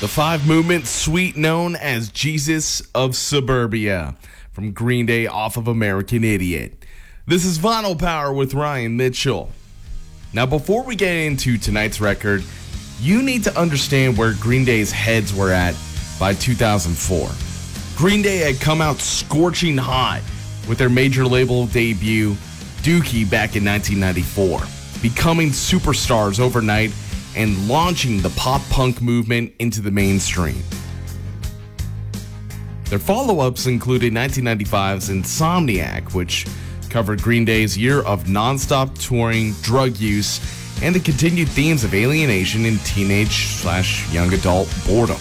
The five-movement suite known as Jesus of Suburbia from Green Day off of American Idiot. This is Vinyl Power with Ryan Mitchell. Now, before we get into tonight's record, you need to understand where Green Day's heads were at by 2004. Green Day had come out scorching hot with their major label debut, Dookie, back in 1994, becoming superstars overnight and launching the pop-punk movement into the mainstream. Their follow-ups included 1995's Insomniac, which covered Green Day's year of non-stop touring, drug use, and the continued themes of alienation and teenage/young adult boredom.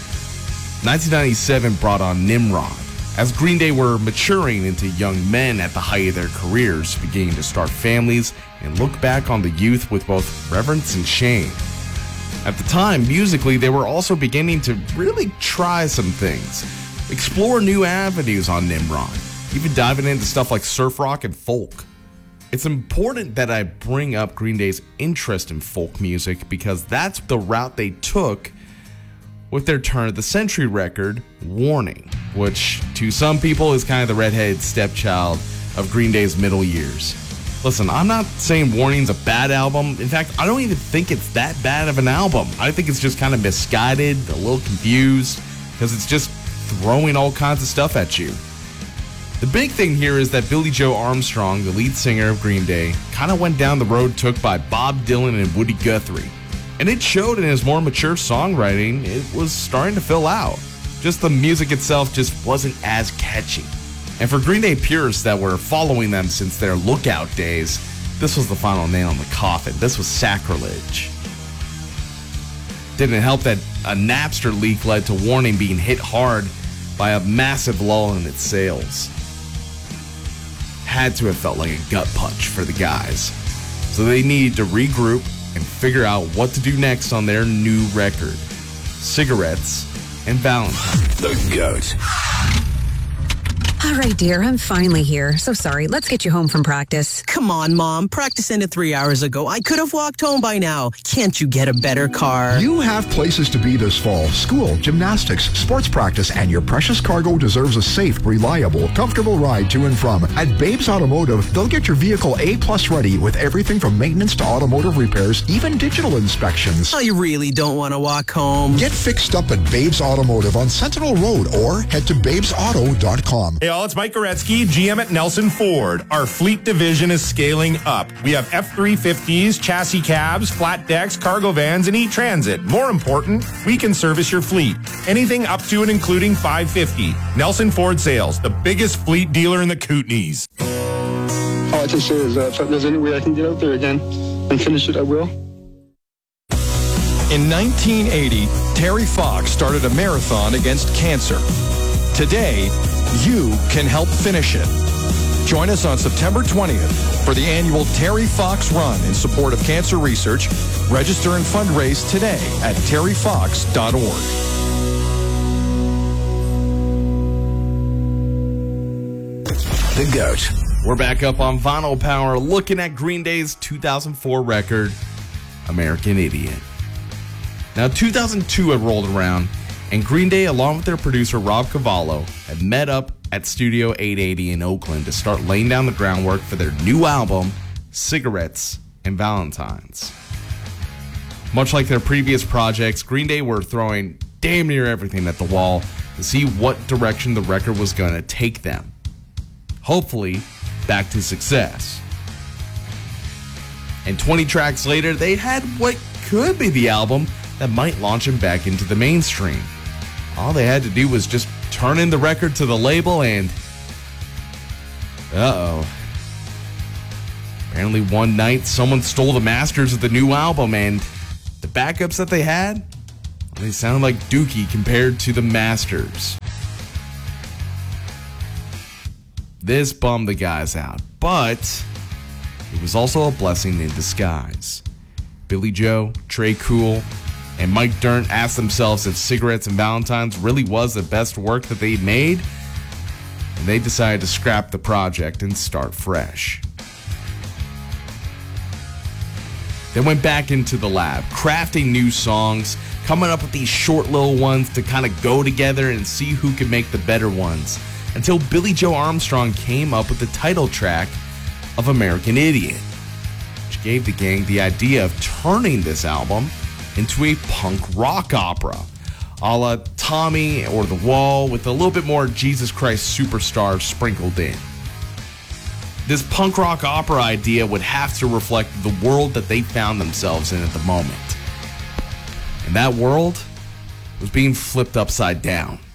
1997 brought on Nimrod, as Green Day were maturing into young men at the height of their careers, beginning to start families and look back on the youth with both reverence and shame. At the time, musically, they were also beginning to really try some things, explore new avenues on Nimrod, even diving into stuff like surf rock and folk. It's important that I bring up Green Day's interest in folk music because that's the route they took with their turn of the century record, Warning, which to some people is kind of the redheaded stepchild of Green Day's middle years. Listen, I'm not saying Warning's a bad album. In fact, I don't even think it's that bad of an album. I think it's just kind of misguided, a little confused, because it's just throwing all kinds of stuff at you. The big thing here is that Billie Joe Armstrong, the lead singer of Green Day, kind of went down the road took by Bob Dylan and Woody Guthrie. And it showed in his more mature songwriting. It was starting to fill out. Just the music itself just wasn't as catchy. And for Green Day purists that were following them since their Lookout days, this was the final nail in the coffin. This was sacrilege. Didn't help that a Napster leak led to Warning being hit hard by a massive lull in its sales. Had to have felt like a gut punch for the guys. So they needed to regroup and figure out what to do next on their new record, Cigarettes and Valentine. The GOAT. All right, dear, I'm finally here. So sorry. Let's get you home from practice. Come on, Mom. Practice ended 3 hours ago. I could have walked home by now. Can't you get a better car? You have places to be this fall. School, gymnastics, sports practice, and your precious cargo deserves a safe, reliable, comfortable ride to and from. At Babes Automotive, they'll get your vehicle A-plus ready with everything from maintenance to automotive repairs, even digital inspections. I really don't want to walk home. Get fixed up at Babes Automotive on Sentinel Road or head to babesauto.com. Hey all, it's Mike Goretzky, GM at Nelson Ford. Our fleet division is scaling up. We have F-350s, chassis cabs, flat decks, cargo vans, and E-Transit. More important, we can service your fleet. Anything up to and including 550. Nelson Ford Sales, the biggest fleet dealer in the Kootenays. All I can say is that if there's any way I can get out there again and finish it, I will. In 1980, Terry Fox started a marathon against cancer. Today, you can help finish it. Join us on September 20th for the annual Terry Fox Run in support of cancer research. Register and fundraise today at terryfox.org. The GOAT. We're back up on Vinyl Power looking at Green Day's 2004 record, American Idiot. Now, 2002 had rolled around, and Green Day, along with their producer Rob Cavallo, had met up at Studio 880 in Oakland to start laying down the groundwork for their new album, Cigarettes and Valentines. Much like their previous projects, Green Day were throwing damn near everything at the wall to see what direction the record was going to take them. Hopefully, back to success. And 20 tracks later, they had what could be the album that might launch them back into the mainstream. All they had to do was just turn in the record to the label and... Apparently one night, someone stole the masters of the new album, and the backups that they had, they sound like Dookie compared to the masters. This bummed the guys out, but it was also a blessing in disguise. Billie Joe, Trey Cool, and Mike Dirnt asked themselves if Cigarettes and Valentines really was the best work that they'd made, and they decided to scrap the project and start fresh. They went back into the lab, crafting new songs, coming up with these short little ones to kind of go together and see who could make the better ones, until Billie Joe Armstrong came up with the title track of American Idiot, which gave the gang the idea of turning this album into a punk rock opera, a la Tommy or The Wall, with a little bit more Jesus Christ Superstar sprinkled in. This punk rock opera idea would have to reflect the world that they found themselves in at the moment. And that world was being flipped upside down.